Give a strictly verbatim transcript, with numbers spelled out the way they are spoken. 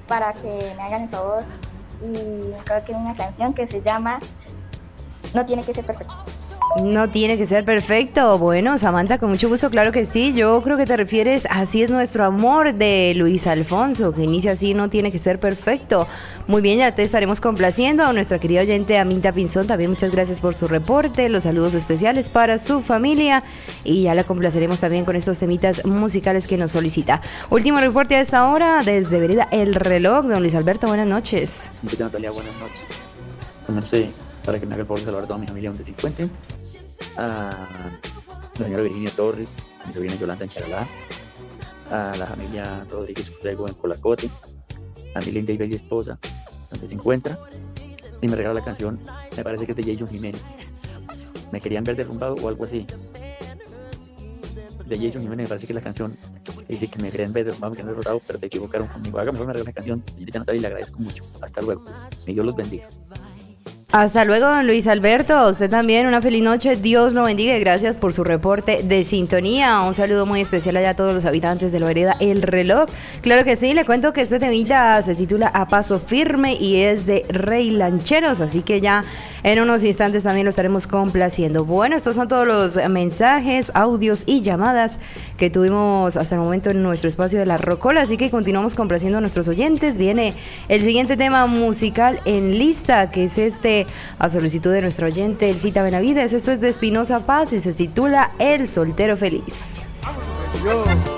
para que me hagan el favor y coloquen una canción que se llama No tiene que ser perfecto. No tiene que ser perfecto. Bueno, Samantha, con mucho gusto, claro que sí. Yo creo que te refieres a Así es nuestro amor, de Luis Alfonso, que inicia así: no tiene que ser perfecto. Muy bien, ya te estaremos complaciendo. A nuestra querida oyente Aminta Pinzón también muchas gracias por su reporte, los saludos especiales para su familia, y ya la complaceremos también con estos temitas musicales que nos solicita. Último reporte a esta hora desde Vereda El Reloj, don Luis Alberto, buenas noches. Natalia, buenas noches. No sé, para que me haga el favor de saludar a toda mi familia donde se encuentren, a la señora Virginia Torres, a mi sobrina Yolanda en Charalá, a la familia Rodríguez Urrego en Colacote, a mi linda y bella esposa donde se encuentra, y me regala la canción, me parece que es de Jason Jiménez, Me querían ver derrumbado o algo así, de Jason Jiménez. Me parece que la canción dice que me querían ver derrumbado, me querían ver derrotado, pero te equivocaron conmigo. Hágame mejor, me regala la canción, señorita Natalia, y le agradezco mucho. Hasta luego, y Dios los bendiga. Hasta luego, don Luis Alberto. A usted también una feliz noche. Dios lo bendiga y gracias por su reporte de sintonía. Un saludo muy especial allá a todos los habitantes de la vereda El Reloj. Claro que sí, le cuento que este temita se titula A Paso Firme y es de Rey Lancheros, así que ya en unos instantes también lo estaremos complaciendo. Bueno, estos son todos los mensajes, audios y llamadas que tuvimos hasta el momento en nuestro espacio de La Rocola, así que continuamos complaciendo a nuestros oyentes. Viene el siguiente tema musical en lista, que es este, a solicitud de nuestro oyente Elcita Benavides. Esto es de Espinosa Paz y se titula El Soltero Feliz. Yo.